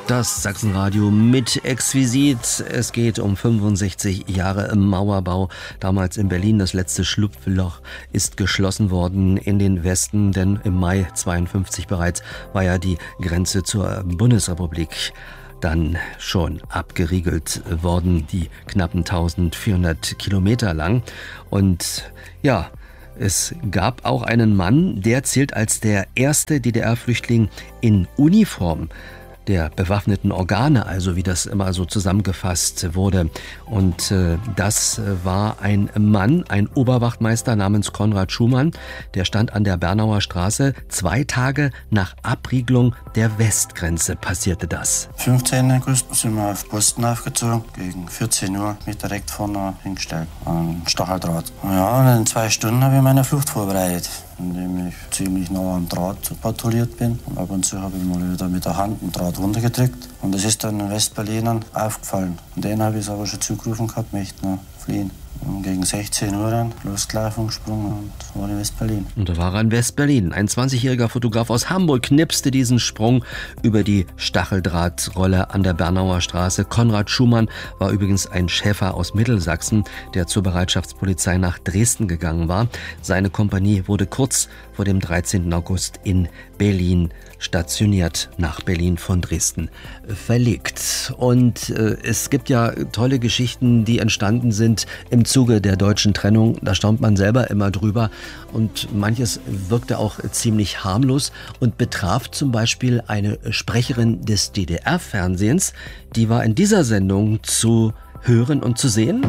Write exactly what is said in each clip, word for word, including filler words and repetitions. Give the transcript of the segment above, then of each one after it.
Das Sachsenradio mit Exquisit. Es geht um fünfundsechzig Jahre Mauerbau. Damals in Berlin. Das letzte Schlupfloch ist geschlossen worden in den Westen, denn im Mai zweiundfünfzig bereits war ja die Grenze zur Bundesrepublik dann schon abgeriegelt worden, die knappen eintausendvierhundert Kilometer lang. Und ja, es gab auch einen Mann, der zählt als der erste D D R-Flüchtling in Uniform der bewaffneten Organe, also wie das immer so zusammengefasst wurde. Und äh, das war ein Mann, ein Oberwachtmeister namens Konrad Schumann, der stand an der Bernauer Straße. Zwei Tage nach Abriegelung der Westgrenze passierte das. fünfzehnten August sind wir auf Posten aufgezogen, gegen vierzehn Uhr, mich direkt vorne hingestellt, an Stacheldraht. Ja, und in zwei Stunden habe ich meine Flucht vorbereitet, indem ich ziemlich nah am Draht patrouilliert bin. Und ab und zu habe ich mal wieder mit der Hand den Draht runtergedrückt. Und das ist dann in Westberlinern aufgefallen. Und denen habe ich es aber schon zugerufen gehabt, möchte noch fliehen. Und gegen sechzehn Uhr dann losgelaufen, gesprungen und war in Westberlin. Und da war er in Westberlin. Ein zwanzigjähriger Fotograf aus Hamburg knipste diesen Sprung über die Stacheldrahtrolle an der Bernauer Straße. Konrad Schumann war übrigens ein Schäfer aus Mittelsachsen, der zur Bereitschaftspolizei nach Dresden gegangen war. Seine Kompanie wurde kurz vor dem dreizehnten August in Berlin stationiert, nach Berlin von Dresden verlegt. Und äh, es gibt ja tolle Geschichten, die entstanden sind im Zuge der deutschen Trennung. Da staunt man selber immer drüber. Und manches wirkte auch ziemlich harmlos und betraf zum Beispiel eine Sprecherin des D D R-Fernsehens. Die war in dieser Sendung zu hören und zu sehen.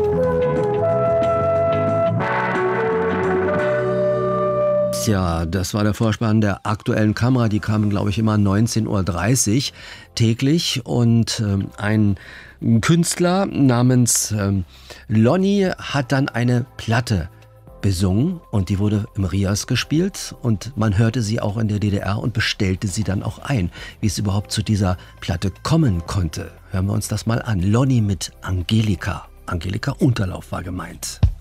Ja, das war der Vorspann der aktuellen Kamera. Die kamen, glaube ich, immer neunzehn Uhr dreißig täglich. Und ähm, ein Künstler namens ähm, Lonny hat dann eine Platte besungen. Und die wurde im Rias gespielt. Und man hörte sie auch in der D D R und bestellte sie dann auch ein. Wie es überhaupt zu dieser Platte kommen konnte, hören wir uns das mal an. Lonny mit Angelika. Angelika Unterlauf war gemeint.